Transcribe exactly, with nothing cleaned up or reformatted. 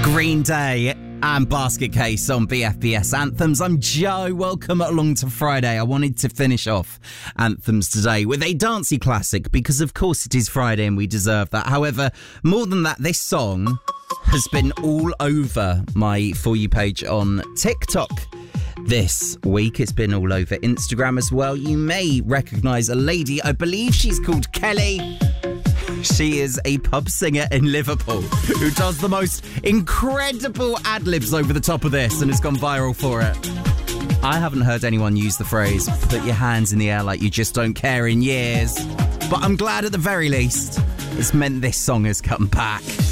Green Day and Basket Case on B F B S Anthems. I'm Joe. Welcome along to Friday. I wanted to finish off Anthems today with a dancey classic because, of course, it is Friday and we deserve that. However, more than that, this song has been all over my For You page on TikTok this week. It's been all over Instagram as well. You may recognise a lady. I believe she's called Kelly. She is a pub singer in Liverpool who does the most incredible ad-libs over the top of this and has gone viral for it. I haven't heard anyone use the phrase, put your hands in the air like you just don't care in years. But I'm glad at the very least it's meant this song has come back.